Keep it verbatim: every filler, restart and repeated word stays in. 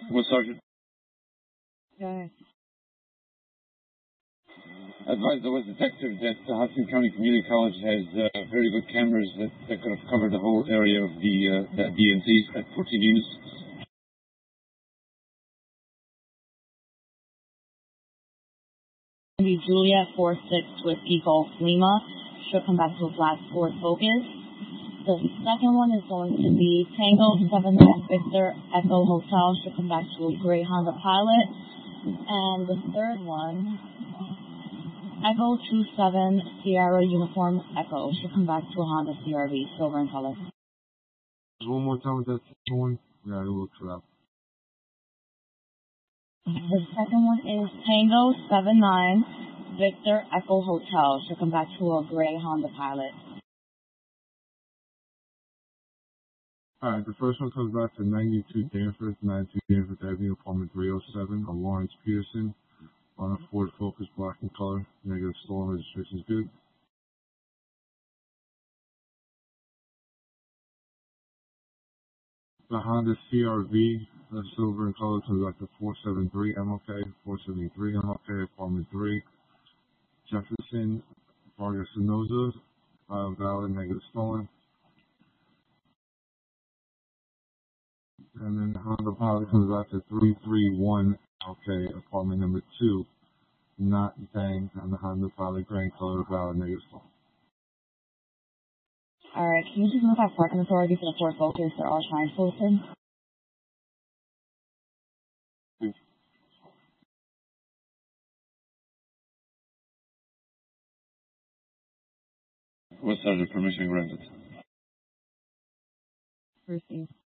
Well, Sergeant, Yes. advised there was a detective that the Hudson County Community College has uh, very good cameras that, that could have covered the whole area of the uh, that D N C at fourteen units. Be Juliet four six Whiskey Golf Lima. Should come back to a black Ford Focus. The second one is going to be Tango seven nine Victor Echo Hotel. Should come back to a gray Honda Pilot. And the third one, Echo two seven Sierra Uniform Echo. Should come back to a Honda C R V, silver in color. One more time with that second one. We gotta look for that. The second one is Tango seven nine Victor Echo Hotel. Should come back to a gray Honda Pilot. Alright, the first one comes back to ninety-two Danforth, ninety-two Danforth Avenue, apartment three oh seven, of Lawrence Peterson, on a Ford Focus, black in color, negative stolen registration is good. The Honda C R V, the silver in color, comes back to four seven three M L K, four seventy-three M L K, apartment three, Jefferson, Vargas Sonoza, uh, valid, negative stolen. And then the Honda Pilot comes back to three three one L K, apartment number two, not banged on the Honda Pilot, gray in color, valid, negative stolen. Alright, can you just notify parking authority for the Ford Focus? They're all trying posted. Well, Sergeant, permission granted. Received.